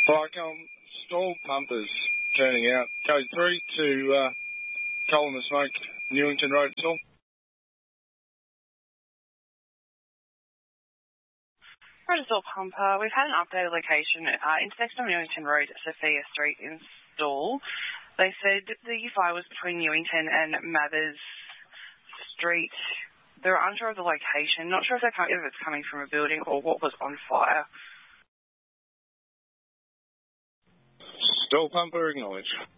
Stall pumpers turning out. Code 3 to Coal in the Smoke, Newington Road, Stall. Stall pumper, we've had an updated location intersection of Newington Road, Sophia Street in Stall. They said the fire was between Newington and Mathers Street. They're unsure of the location. Not sure if it's coming from a building or what was on fire. Stall pumper acknowledged.